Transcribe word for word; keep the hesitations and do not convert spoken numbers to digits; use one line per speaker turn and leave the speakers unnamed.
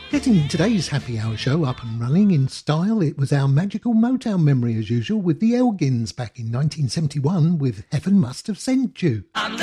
Getting today's Happy Hour show up and running in style, it was our magical Motown memory as usual with the Elgins back in nineteen seventy-one with Heaven Must Have Sent You.